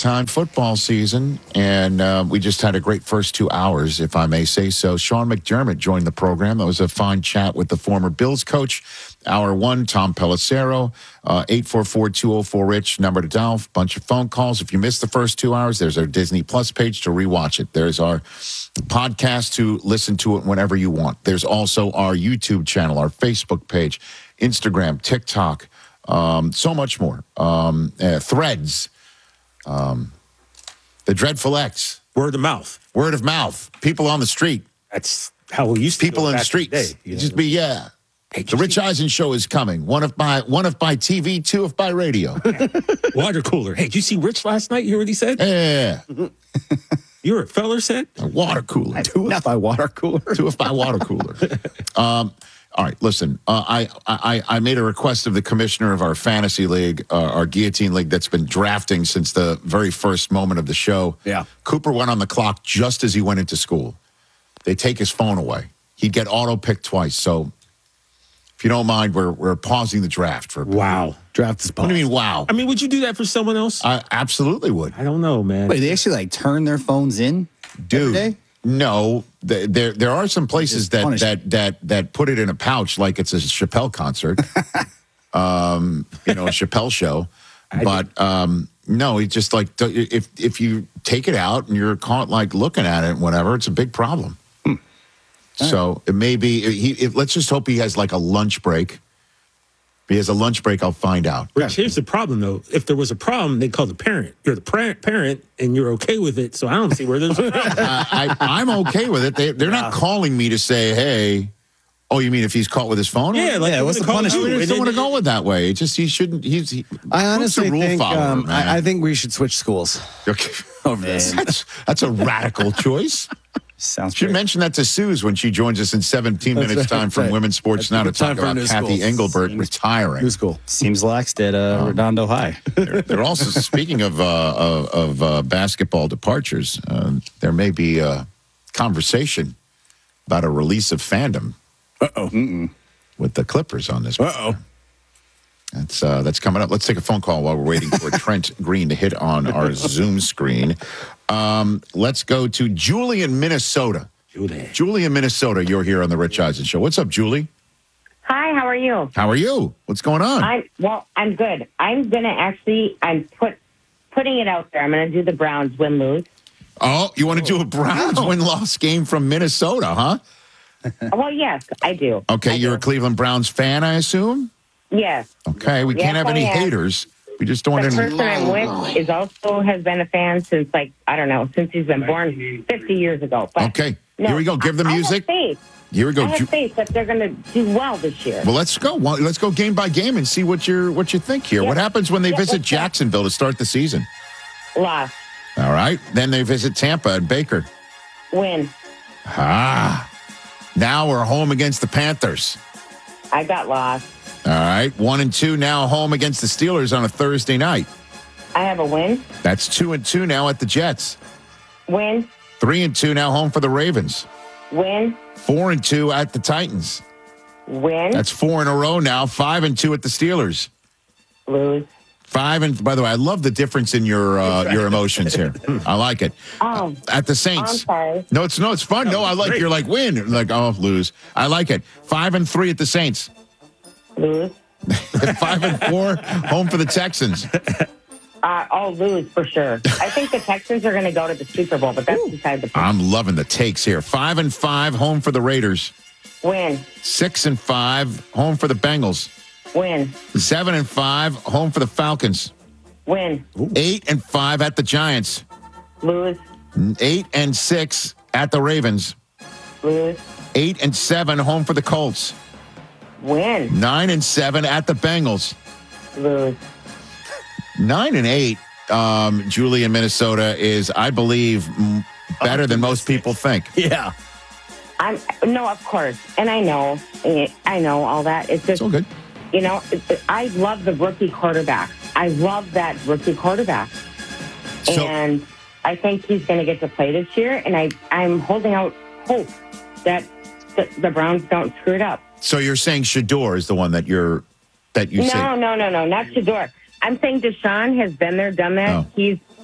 time football season, and we just had a great first 2 hours, if I may say so. Sean McDermott joined the program. That was a fine chat with the former Bills coach. Hour one, Tom Pelissero, 844-204-RICH, number to dial, bunch of phone calls. If you missed the first 2 hours, there's our Disney Plus page to rewatch it. There's our podcast to listen to it whenever you want. There's also our YouTube channel, our Facebook page, Instagram, TikTok, so much more. Threads, the Dreadful X. Word of mouth. Word of mouth. People on the street. That's how we used to People do it in the back streets. day, It'd just be, Hey, the Rich Eisen Show is coming. One if by TV, two if by radio. Water cooler. Hey, did you see Rich last night? You hear what he said? Yeah. You heard what Feller said? A water cooler. Two if by water cooler. Two if by water cooler. All right, listen. I made a request of the commissioner of our fantasy league, our guillotine league that's been drafting since the very first moment of the show. Yeah. Cooper went on the clock just as he went into school. They take his phone away. He'd get auto-picked twice. So if you don't mind, we're pausing the draft for a bit. Wow. Draft is paused. What do you mean, wow? I mean, would you do that for someone else? I absolutely would. I don't know, man. Wait, they actually turn their phones in every day? Dude, no. There are some places that put it in a pouch like it's a Chappelle concert. A Chappelle show. But no, it's just like if you take it out and you're caught like looking at it and whatever, it's a big problem. So it may be, let's just hope he has like a lunch break. If he has a lunch break, I'll find out. Rich, here's the problem, though. If there was a problem, they'd call the parent. You're the parent, and you're okay with it, so I don't see where there's a problem. I'm okay with it. They're not calling me to say, hey, oh, you mean if he's caught with his phone? Yeah, like what's the punishment? I just don't want to go with that way. It's just he shouldn't. I honestly think follower, I think we should switch schools Okay. over this. That's a radical choice. Sounds Should great. mention that to Suze when she joins us in 17 minutes right, time from right. Women's Sports Now to Time talk for a about new Kathy school. Engelbert retiring. New school. Seems laxed at Redondo High. They're also speaking of basketball departures. There may be a conversation about a release of fandom. With the Clippers on this. That's coming up. Let's take a phone call while we're waiting for Trent Green to hit on our Zoom screen. Let's go to Julie in Minnesota. Julie in Minnesota, you're here on the Rich Eisen Show. What's up, Julie? Hi, how are you? How are you? What's going on? I'm good. I'm putting it out there. I'm gonna do the Browns win-lose. Oh, you want to do a Browns win-loss game from Minnesota, huh? Well, yes, I do. Okay, you're a Cleveland Browns fan, I assume? Yes. Okay, we can't have I any am. haters. We just don't want The any. person I'm with has been a fan since since he's been born 50 years ago. But Okay, no, here we go. Give the music. I have faith. Here we go. I have faith that they're going to do well this year. Well, let's go. Let's go game by game and see what you think here. Yeah. What happens when they Yeah, visit let's go. Jacksonville to start the season? Loss. All right. Then they visit Tampa and Baker. Win. Now we're home against the Panthers. I got lost. All right. 1-2 now home against the Steelers on a Thursday night. I have a win. That's 2-2 now at the Jets. Win. 3-2 now home for the Ravens. Win. 4-2 at the Titans. Win. That's 4 in a row now. 5-2 at the Steelers. Lose. By the way, I love the difference in your emotions here. I like it. Oh, At the Saints. I'm sorry. No, it's fun. No, I like great. you're like win. Like, oh, lose. I like it. 5-3 at the Saints. Lose. 5-4 home for the Texans. Lose for sure. I think the Texans are going to go to the Super Bowl, but that's beside the point. I'm loving the takes here. 5-5 home for the Raiders. Win. 6-5 home for the Bengals. Win. 7-5 home for the Falcons. Win. 8-5 at the Giants. Lose. 8-6 at the Ravens. Lose. 8-7 home for the Colts. Win. 9-7 at the Bengals. Lose. 9-8. Julie in Minnesota is, I believe, better than most people think. Yeah. No, of course. And I know all that. It's just, It's all good. I love the rookie quarterback. I love that rookie quarterback. So- And I think he's going to get to play this year. And I'm holding out hope that the Browns don't screw it up. So you're saying Shador is the one that you say? No, not Shador. I'm saying Deshaun has been there, done that. Oh.